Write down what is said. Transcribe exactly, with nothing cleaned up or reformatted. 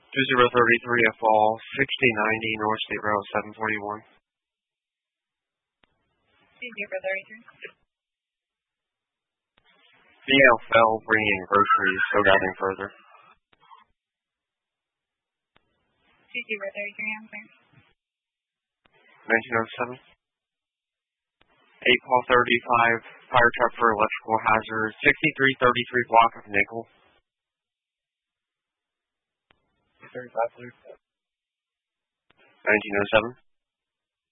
two zero three three F all, sixty ninety North State Route seven forty-one. two zero three three. V L fell bringing groceries, so driving further. two zero three three, I'm sorry. nineteen oh seven. eight Paul thirty-five, fire truck for electrical hazard, sixty-three thirty-three block of Nickel. thirty-five, please. nineteen oh seven.